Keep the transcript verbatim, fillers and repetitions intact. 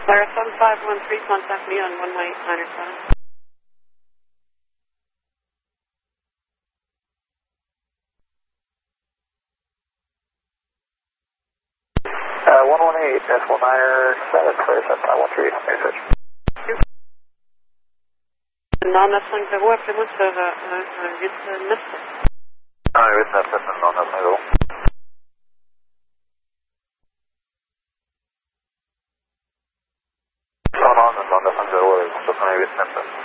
Lara seven five one three, contact me on one way niner seven. Uh, one one eight, decimal niner seven for seven five one three, message. nine neuf cinq zéro, appelez-moi sur euh, un huit neuf sept. Un huit neuf sept, non neuf cinq zéro. Non, non, non neuf cinq zéro, c'est un huit neuf sept.